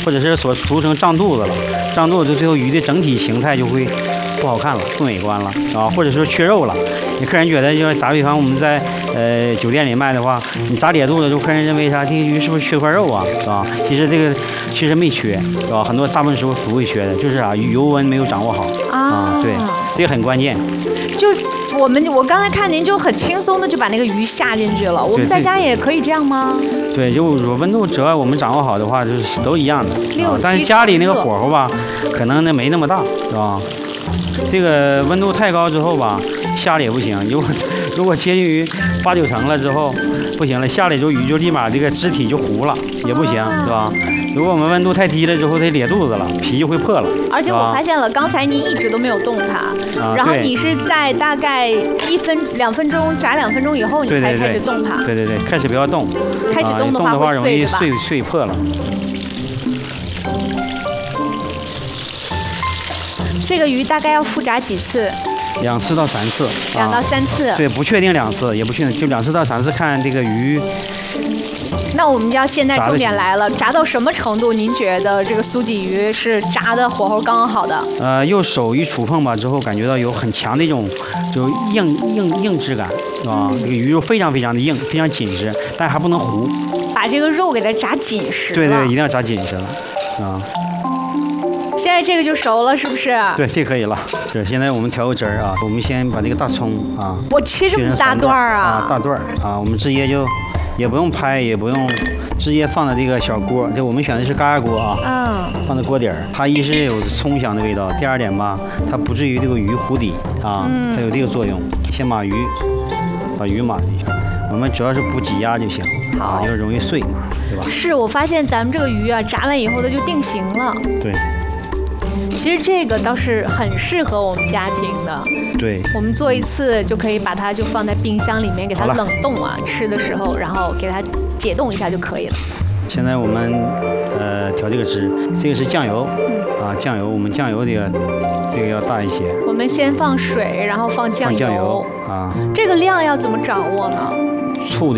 或者是所俗称胀肚子了，胀肚子最后鱼的整体形态就会不好看了，不美观了啊，或者说缺肉了。你客人觉得，就是打比方，我们在酒店里卖的话，你炸瘪肚子，就客人认为啥？这个鱼是不是缺块肉啊？是吧？其实这个确实没缺，是吧？很多大部分时候不会缺的，就是啊，油温没有掌握好啊。对，这个很关键。 就我刚才看您就很轻松的就把那个鱼下进去了，我们在家也可以这样吗？ 对，就温度只要我们掌握好的话，就是都一样的。但是家里那个火候吧，可能没那么大，是吧？这个温度太高之后吧，下了也不行。如果接近于8、9成了之后，不行了，下来之后鱼就立马这个肢体就糊了，也不行，是吧？如果我们温度太低了之后，它咧肚子了，皮就会破了。 而且我发现了，刚才您一直都没有动它，然后你是在大概1分2分钟炸2分钟以后，你才开始动它。 对，开始不要动， 开始动的话会容易碎破了。 这个鱼大概要复炸几次 ？2次到3次。 2到3次。 对，不确定2次，也不确定，就2次到3次，看这个鱼。 那我们要现在重点来了，炸到什么程度？您觉得这个苏鲫鱼是炸的火候刚刚好的？ 用手一触碰吧之后，感觉到有很强的一种就硬质感，啊，这个鱼肉非常非常的硬，非常紧实，但还不能糊。 把这个肉给它炸紧实了。 对，一定要炸紧实了，啊。 现在这个就熟了，是不是？ 对，这可以了。是，现在我们调个汁儿啊，我们先把这个大葱啊， 我切这么大段啊， 大段啊，我们直接就也不用拍，也不用，直接放在这个小锅。这我们选的是高压锅啊，放在锅底儿。它一是有葱香的味道，第二点吧，它不至于这个鱼糊底啊，它有这个作用。先把鱼码一下，我们主要是不挤压就行啊，要容易碎嘛，对吧？ 是我发现咱们这个鱼啊，炸完以后它就定型了。 对。 其实这个倒是很适合我们家庭的。 对，我们做一次就可以把它就放在冰箱里面给它冷冻啊，吃的时候然后给它解冻一下就可以了。 现在我们调这个汁，这个是酱油啊，酱油我们酱油这个要大一些。 我们先放水，然后放酱油啊。 这个量要怎么掌握呢？ 醋的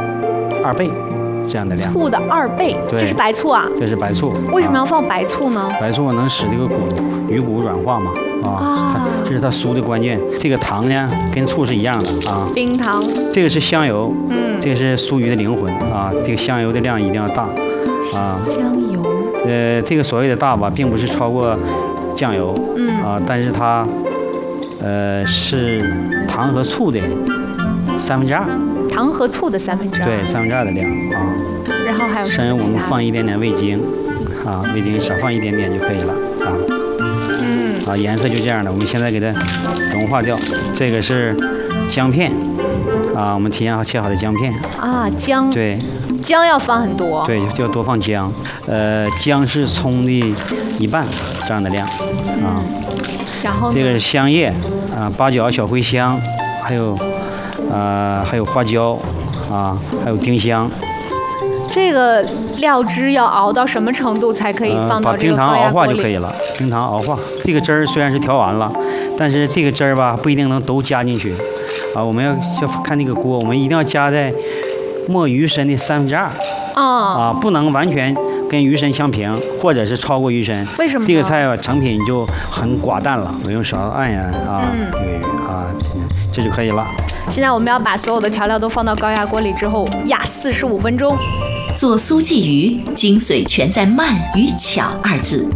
2倍。这样的量， 醋的2倍，这是白醋啊？ 这是白醋。 为什么要放白醋呢？ 白醋能使这个鱼骨软化嘛？这是它酥的关键。这个糖呢，跟醋是一样的啊。 冰糖。 这个是香油，这个是酥鱼的灵魂啊。这个香油的量一定要大啊。 香油。 这个所谓的大吧，并不是超过酱油，但是它是糖和醋的2/3。 糖和醋的2/3。 对，2/3的量啊。 然后还有什么？ 我们放一点点味精，啊，味精少放一点点就可以了啊。颜色就这样的，我们现在给它融化掉。这个是姜片，啊，我们提前切好的姜片。啊， 姜。 对。 姜要放很多。 对，就要多放姜。姜是葱的1半这样的量啊。 然后这个是香叶啊，八角、小茴香，还有花椒啊，还有丁香。 这个料汁要熬到什么程度才可以放到这个高压锅里？把冰糖熬化就可以了。冰糖熬化，这个汁儿虽然是调完了，但是这个汁儿吧不一定能都加进去啊。我们要看那个锅，我们一定要加在没鱼身的2/3啊，不能完全跟鱼身相平，或者是超过鱼身。 为什么？ 这个菜吧成品就很寡淡了。我用勺按一按啊，这就可以了。 现在我们要把所有的调料都放到高压锅里之后压45分钟。 做苏鲫鱼，精髓全在慢与巧2字。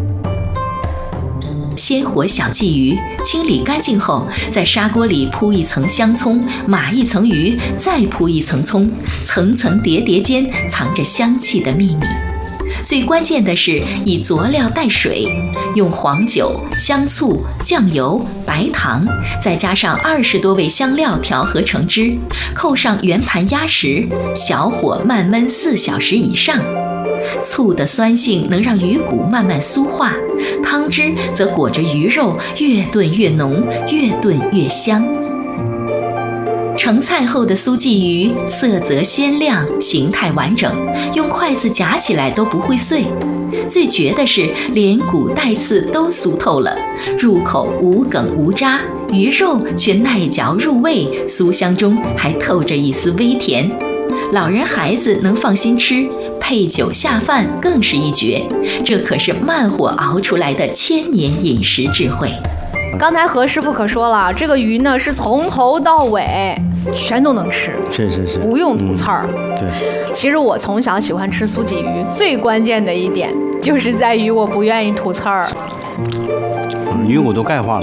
鲜活小鲫鱼清理干净后，在砂锅里铺一层香葱，码一层鱼，再铺一层葱，层层叠叠间藏着香气的秘密。最关键的是以佐料带水，用黄酒、香醋、酱油、白糖，再加上20多味香料调和成汁，扣上圆盘压实，小火慢焖4小时以上。醋的酸性能让鱼骨慢慢酥化，汤汁则裹着鱼肉，越炖越浓，越炖越香。成菜后的苏鲫鱼色泽鲜亮，形态完整，用筷子夹起来都不会碎。最绝的是连骨带刺都酥透了，入口无梗无渣，鱼肉却耐嚼入味，酥香中还透着一丝微甜。老人孩子能放心吃， 配酒下饭更是一绝。这可是慢火熬出来的1000年饮食智慧。 刚才何师傅可说了，这个鱼呢是从头到尾全都能吃， 是， 不用吐刺儿。 对， 其实我从小喜欢吃苏鲫鱼，最关键的一点就是在于我不愿意吐刺儿。 鱼骨都钙化了。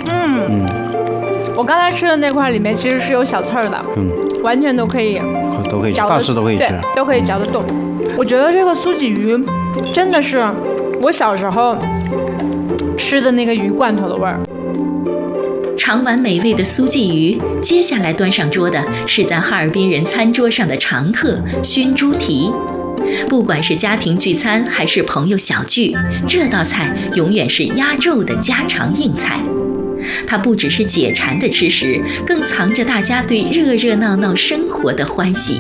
我刚才吃的那块里面其实是有小刺儿的，完全都可以嚼， 大刺都可以吃， 对，都可以嚼得动。我觉得这个苏鲫鱼真的是我小时候吃的那个鱼罐头的味儿。 尝完美味的苏鲫鱼，接下来端上桌的是咱哈尔滨人餐桌上的常客熏猪蹄。不管是家庭聚餐还是朋友小聚，这道菜永远是压轴的家常硬菜。它不只是解馋的吃食，更藏着大家对热热闹闹生活的欢喜。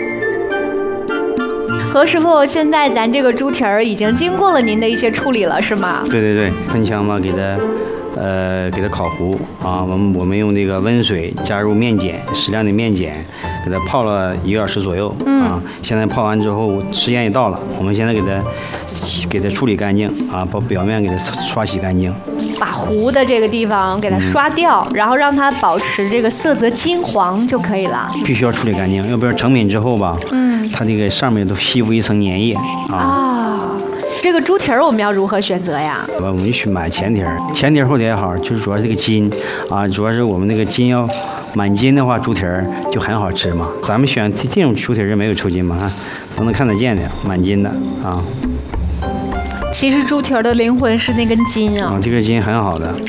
何师傅，现在咱这个猪蹄儿已经经过了您的一些处理了，是吗？ 对，喷枪嘛，给它烤糊啊。我们用这个温水加入面碱，适量的面碱，给它泡了1个小时左右啊。现在泡完之后，时间也到了，我们现在给它处理干净啊，把表面给它刷洗干净， 把糊的这个地方给它刷掉，然后让它保持这个色泽金黄就可以了。 必须要处理干净，要不然成品之后吧，它这个上面都吸附一层粘液啊。 这个猪蹄儿我们要如何选择呀？ 我们去买前蹄儿，前蹄儿后蹄儿也好，就是主要是这个筋啊，主要是我们那个筋要满筋的话，猪蹄儿就很好吃嘛。咱们选这种猪蹄儿是没有抽筋嘛，都能看得见的，满筋的啊。 其实猪蹄儿的灵魂是那根筋啊。 这根筋很好的。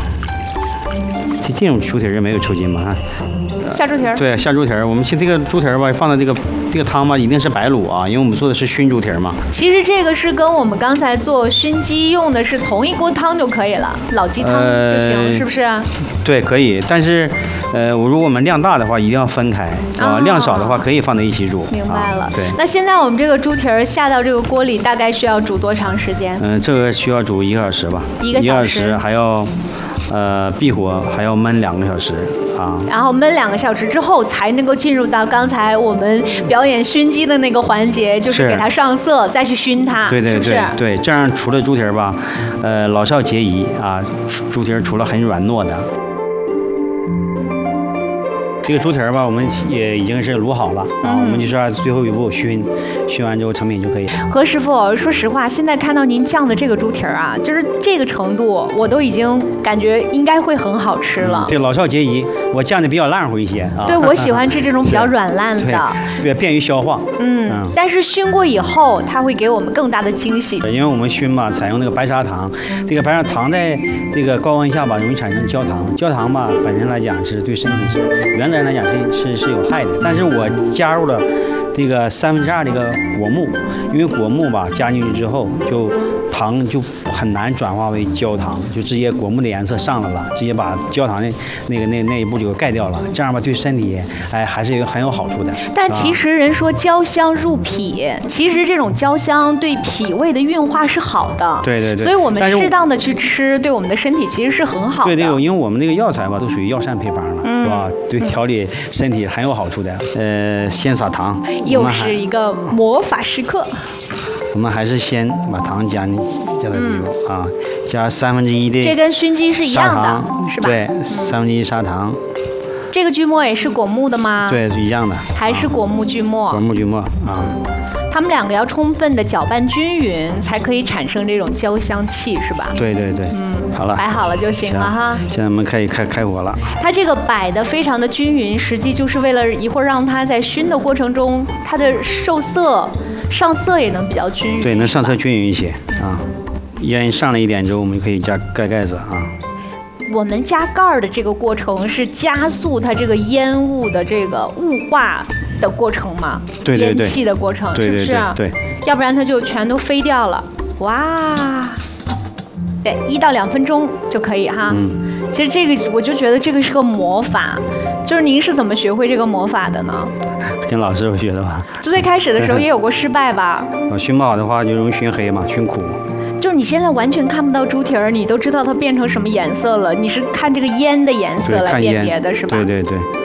这种猪蹄儿是没有抽筋嘛， 下猪蹄儿。 对，下猪蹄儿。我们这个猪蹄儿吧，放到这个汤吧，一定是白卤啊，因为我们做的是熏猪蹄儿嘛。 其实这个是跟我们刚才做熏鸡用的是同一锅汤就可以了，老鸡汤就行，是不是？ 对，可以。但是，如果我们量大的话，一定要分开啊。量少的话，可以放在一起煮。 明白了。 对。 那现在我们这个猪蹄儿下到这个锅里，大概需要煮多长时间？ 这个需要煮1个小时吧。 1个小时。 1个小时还要。闭火还要焖2个小时啊， 然后焖2个小时之后才能够进入到刚才我们表演熏鸡的那个环节，就是给它上色，再去熏它， 对， 是不是？ 对，这样除了猪蹄儿吧，老少皆宜啊。猪蹄儿除了很软糯的。这个猪蹄儿吧，我们也已经是卤好了啊，我们就是按最后一步熏完之后成品就可以。 何师傅，说实话，现在看到您酱的这个猪蹄儿啊，就是这个程度，我都已经感觉应该会很好吃了。 对，老少皆宜。我酱的比较烂乎一些啊。 对，我喜欢吃这种比较软烂的， 对，便于消化。 但是熏过以后，它会给我们更大的惊喜。 因为我们熏嘛，采用那个白砂糖，这个白砂糖在这个高温下吧，容易产生焦糖。焦糖吧，本身来讲是对身体原则来讲是有害的。但是我加入了这个2/3这个果木，因为果木吧加进去之后，糖就很难转化为焦糖，就直接果木的颜色上来了，直接把焦糖的那一步就盖掉了。这样吧，对身体还是很有好处的。 但其实人说焦香入脾，其实这种焦香对脾胃的运化是好的。 对。 所以我们适当的去吃，对我们的身体其实是很好的。 对，因为我们那个药材吧都属于药膳配方了，是吧？对调理身体很有好处的。先撒糖。 又是一个魔法时刻。 我们还是先把糖加到这个啊，加1/3的。 这跟熏鸡是一样的，是吧？ 对，1/3砂糖。 这个锯末也是果木的吗？ 对，是一样的。 还是果木锯末？ 果木锯末啊。 它们2个要充分的搅拌均匀，才可以产生这种焦香气，是吧？ 对。好了， 摆好了就行了哈。 现在我们可以开火了。 它这个摆的非常的均匀，实际就是为了一会儿让它在熏的过程中，它的上色也能比较均匀。 对，能上色均匀一些啊。烟上了一点之后，我们可以加盖子啊。 我们加盖儿的这个过程是加速它这个烟雾的这个雾化的过程嘛？ 对， 烟气的过程，是不是？ 对。 要不然它就全都飞掉了。哇！对，1到2分钟就可以哈。其实这个我就觉得这个是个魔法，就是您是怎么学会这个魔法的呢？ 跟老师傅学的吧。 最开始的时候也有过失败吧？ 熏不好的话就容易熏黑嘛，熏苦。 就是你现在完全看不到猪蹄儿，你都知道它变成什么颜色了，你是看这个烟的颜色来辨别的是吧？ 对。